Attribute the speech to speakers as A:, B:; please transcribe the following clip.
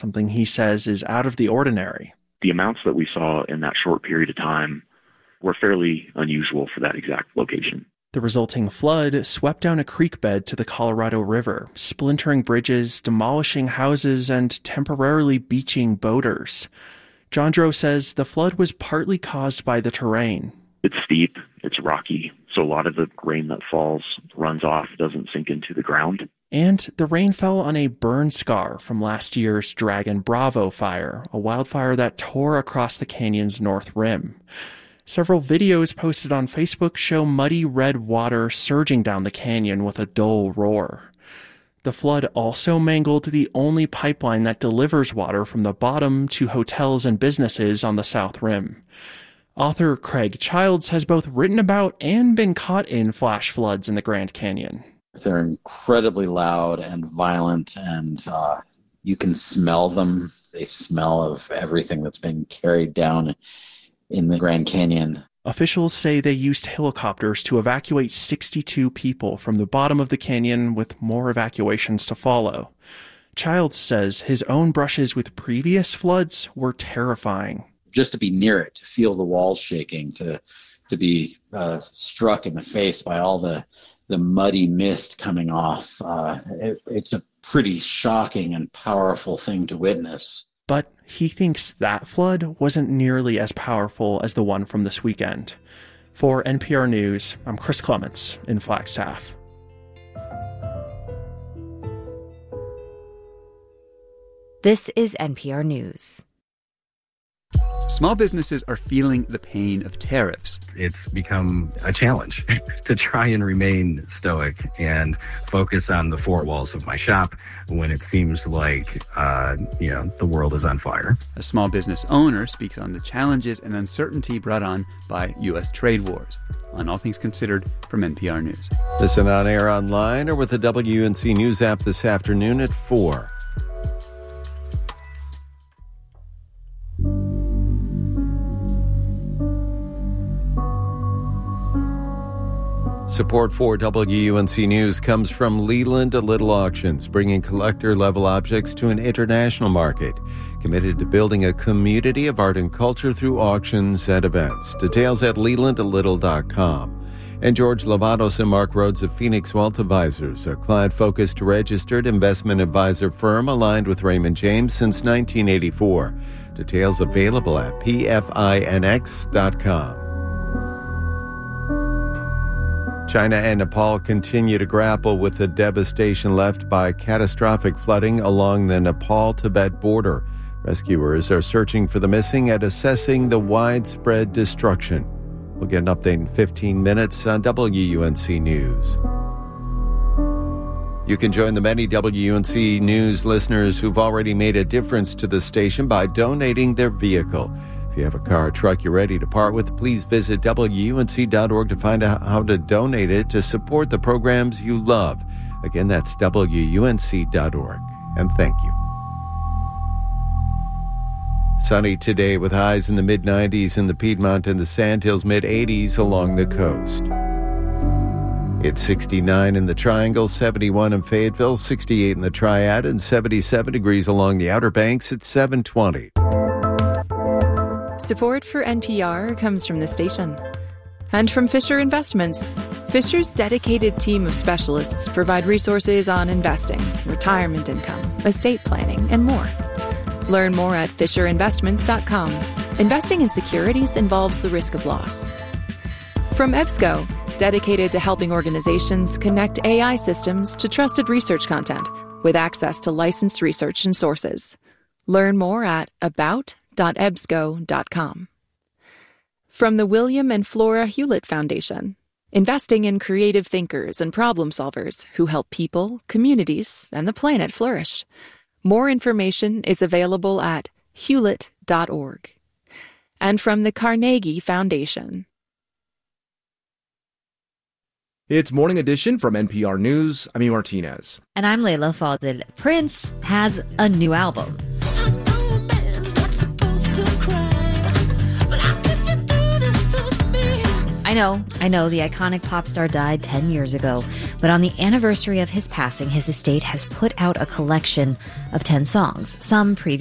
A: something he says is out of the ordinary.
B: The amounts that we saw in that short period of time were fairly unusual for that exact location.
A: The resulting flood swept down a creek bed to the Colorado River, splintering bridges, demolishing houses, and temporarily beaching boaters. Jandro says the flood was partly caused by the terrain.
B: It's steep, it's rocky, so a lot of the rain that falls runs off, doesn't sink into the ground.
A: And the rain fell on a burn scar from last year's Dragon Bravo fire, a wildfire that tore across the canyon's north rim. Several videos posted on Facebook show muddy red water surging down the canyon with a dull roar. The flood also mangled the only pipeline that delivers water from the bottom to hotels and businesses on the south rim. Author Craig Childs has both written about and been caught in flash floods in the Grand Canyon.
C: They're incredibly loud and violent, and you can smell them. They smell of everything that's been carried down in the Grand Canyon.
A: Officials say they used helicopters to evacuate 62 people from the bottom of the canyon, with more evacuations to follow. Childs says his own brushes with previous floods were terrifying.
C: Just to be near it, to feel the walls shaking, to be struck in the face by all the muddy mist coming off. It's a pretty shocking and powerful thing to witness.
A: But he thinks that flood wasn't nearly as powerful as the one from this weekend. For NPR News, I'm Chris Clements in Flagstaff.
D: This is NPR News.
E: Small businesses are feeling the pain of tariffs.
F: It's become a challenge to try and remain stoic and focus on the four walls of my shop when it seems like, the world is on fire.
E: A small business owner speaks on the challenges and uncertainty brought on by U.S. trade wars. On All Things Considered from NPR News.
G: Listen on air, online, or with the WUNC News app this afternoon at 4. Support for WUNC News comes from Leland Little Auctions, bringing collector-level objects to an international market. Committed to building a community of art and culture through auctions and events. Details at lelandlittle.com. And George Lavados and Mark Rhodes of Phoenix Wealth Advisors, a client-focused registered investment advisor firm aligned with Raymond James since 1984. Details available at pfinx.com. China and Nepal continue to grapple with the devastation left by catastrophic flooding along the Nepal-Tibet border. Rescuers are searching for the missing and assessing the widespread destruction. We'll get an update in 15 minutes on WUNC News. You can join the many WUNC News listeners who've already made a difference to the station by donating their vehicle. If you have a car or truck you're ready to part with, please visit WUNC.org to find out how to donate it to support the programs you love. Again, that's WUNC.org. And thank you. Sunny today with highs in the mid-90s in the Piedmont and the Sandhills, mid-80s along the coast. It's 69 in the Triangle, 71 in Fayetteville, 68 in the Triad, and 77 degrees along the Outer Banks at 720.
H: Support for NPR comes from the station and from Fisher Investments. Fisher's dedicated team of specialists provide resources on investing, retirement income, estate planning, and more. Learn more at FisherInvestments.com. Investing in securities involves the risk of loss. From EBSCO, dedicated to helping organizations connect AI systems to trusted research content with access to licensed research and sources. Learn more at about.ebsco.com. From the William and Flora Hewlett Foundation, investing in creative thinkers and problem solvers who help people, communities, and the planet flourish. More information is available at hewlett.org. And from the Carnegie Foundation.
I: It's Morning Edition from NPR News. I'm E. Martinez.
D: And I'm Layla Fadel. Prince has a new album. I I know, the iconic pop star died 10 years ago, but on the anniversary of his passing, his estate has put out a collection of 10 songs, some